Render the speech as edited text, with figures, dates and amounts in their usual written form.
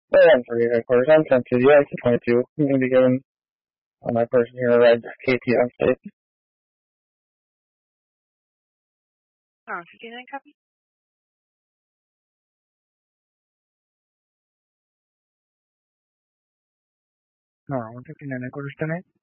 Well, 1-3 headquarters. I'm 10-2. The ice is 22. I'm going to be giving my person here a ride to KT on state. 59 copy. No, 159 headquarters tonight.